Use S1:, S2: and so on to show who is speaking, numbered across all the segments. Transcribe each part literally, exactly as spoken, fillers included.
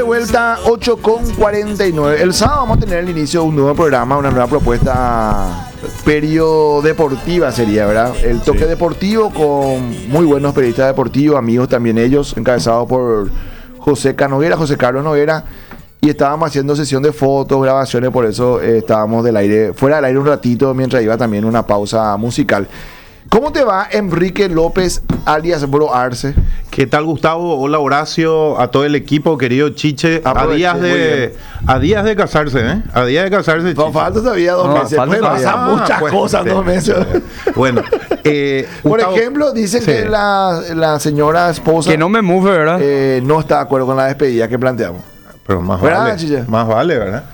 S1: de vuelta, ocho con cuarenta y nueve. El sábado vamos a tener el inicio de un nuevo programa, una nueva propuesta periodeportiva sería, ¿verdad? El toque sí. deportivo con muy buenos periodistas deportivos, amigos también ellos, encabezados por José Canoguera, José Carlos Noguera. Y estábamos haciendo sesión de fotos, grabaciones, por eso eh, estábamos del aire, fuera del aire un ratito mientras iba también una pausa musical. ¿Cómo te va, Enrique López, alias Bro Arce?
S2: ¿Qué tal, Gustavo? Hola, Horacio, a todo el equipo, querido Chiche.
S1: Aproveché,
S2: a días de a días de casarse, ¿eh? A días de casarse,
S1: no, falta todavía dos no, meses. Pueden pasar ah, muchas pues, cosas en dos meses.
S2: Bueno, eh,
S1: por
S2: Gustavo,
S1: ejemplo, dicen sí. que la, la señora esposa...
S3: Que no me mueve, ¿verdad?
S1: Eh, no está de acuerdo con la despedida que planteamos.
S2: Pero más vale, Chiche? Más vale, ¿verdad?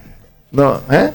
S1: No, ¿eh?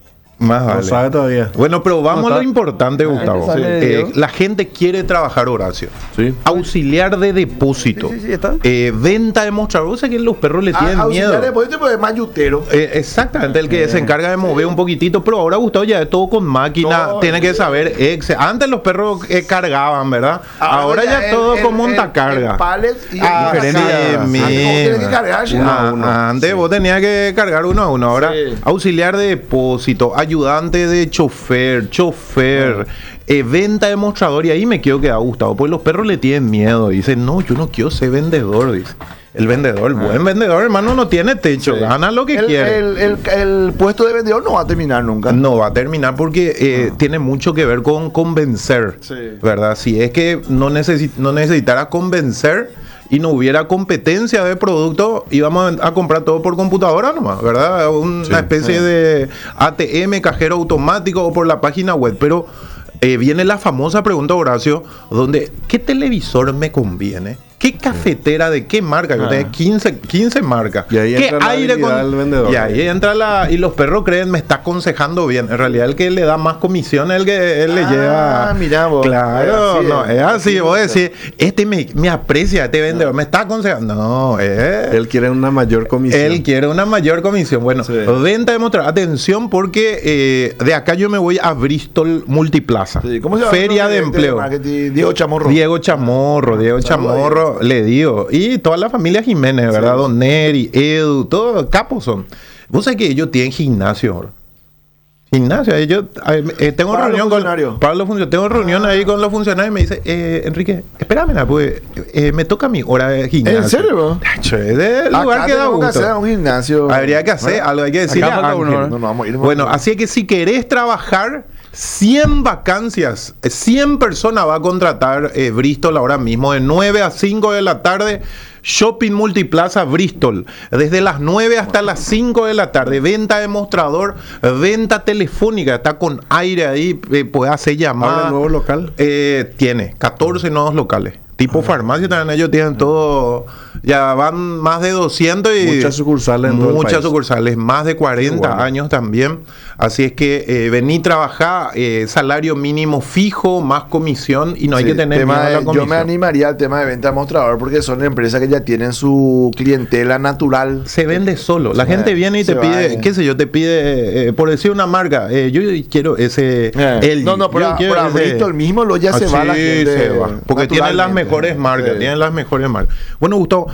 S2: Más vale.
S4: No sabe todavía.
S2: Bueno, pero vamos no, a lo importante, Gustavo. Sí. Eh, la gente quiere trabajar, Horacio.
S1: Sí.
S2: Auxiliar de depósito. Sí, sí, sí, está. Eh, venta de mostrador. O sea que los perros le tienen ah, miedo.
S1: Auxiliar de depósito, pues es más yutero.
S2: Eh, exactamente, el que eh. se encarga de mover un poquitito. Pero ahora, Gustavo, ya es todo con máquina. No, tiene que saber. Ex Antes los perros eh, cargaban, ¿verdad? Ahora, ahora ya, ya el, todo el, con montacarga.
S1: El pallet y
S2: ah,
S1: el
S2: sí,
S1: antes que cargar,
S2: uno a uno. Antes sí. vos tenías que cargar uno a uno. Ahora, sí. auxiliar de depósito, ayudante de chofer, chofer, oh. eh, venta de mostrador. Y ahí me quiero quedar, Gustavo, pues los perros le tienen miedo. Dicen, no, yo no quiero ser vendedor, dice. El vendedor, el ah. buen vendedor, hermano, no tiene techo, sí. gana lo que
S1: el,
S2: quiere.
S1: El, el, el puesto de vendedor no va a terminar nunca.
S2: No va a terminar porque eh, ah. tiene mucho que ver con convencer, sí. ¿verdad? Si es que no, necesi no necesitara convencer y no hubiera competencia de producto, íbamos a, a comprar todo por computadora nomás, ¿verdad? Una sí, especie sí. de A T M, cajero automático o por la página web. Pero eh, viene la famosa pregunta, Horacio, donde ¿qué televisor me conviene? ¿Qué cafetera de qué marca? Yo ah. tengo quince, quince marcas.
S4: Y ahí
S2: ¿Qué
S4: entra
S2: aire
S4: la con... vendedor.
S2: Y ahí entra la... Y los perros creen, me está aconsejando bien. En realidad el que le da más comisión es el que él ah, le lleva...
S1: Ah, mira vos.
S2: Claro,
S1: es
S2: no, es así. Vos decís, este me, me aprecia, este vendedor, no. me está aconsejando. No, es...
S4: Él quiere una mayor comisión.
S2: Él quiere una mayor comisión. Bueno, sí. venta de mostrador. Atención porque eh, de acá yo me voy a Bristol Multiplaza. Sí.
S1: ¿Cómo se llama?
S2: Feria de, de empleo.
S1: De Diego Chamorro.
S2: Diego Chamorro, Diego Chamorro, le digo. Y toda la familia Jiménez, ¿verdad? Sí. Don Neri, Edu, todos capos son. Vos sabés que ellos tienen gimnasio. Gimnasio. Yo eh, tengo para reunión con para los funcionarios. Tengo reunión ah. ahí con los funcionarios y me dice, eh, Enrique, espérame, pues eh, me toca mi hora de gimnasio.
S1: ¿En serio?
S2: Che, de lugar
S1: acá
S2: que da gusto.
S1: Que hacer un gimnasio.
S2: Habría que hacer
S1: bueno,
S2: algo, hay que decirle a Ángel.
S1: No, no, vamos a ir,
S2: bueno, así es que si querés trabajar, cien vacancias, cien personas va a contratar eh, Bristol ahora mismo de nueve a cinco de la tarde. Shopping Multiplaza Bristol, desde las nueve hasta las cinco de la tarde, venta de mostrador, venta telefónica, está con aire ahí, eh, puede hacer llamadas.
S4: ¿Ahora nuevo local?
S2: Eh, tiene catorce nuevos locales. Tipo ah. farmacia también, ellos tienen todo, ya van más de doscientos y
S4: muchas sucursales en todo el
S2: muchas
S4: país.
S2: sucursales, más de cuarenta bueno. años también. Así es que eh, vení a trabajar, eh, salario mínimo fijo, más comisión y no sí, hay que tener
S1: tema
S2: miedo a la
S1: de,
S2: comisión.
S1: Yo me animaría al tema de venta de mostrador porque son empresas que ya tienen su clientela natural.
S2: Se vende solo. La se gente viene y te pide, va, qué sé yo, te pide, eh, por decir una marca, eh, yo quiero ese...
S1: Eh.
S2: El,
S1: no, no, pero por Bristol mismo lo ya ah, se sí, va la gente.
S2: Se va, porque tiene las mejores marcas, sí. tienen las mejores marcas. Bueno, Gustavo,